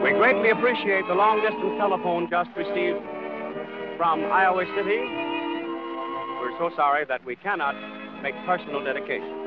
We greatly appreciate the long-distance telephone just received from Iowa City. We're so sorry that we cannot make personal dedications.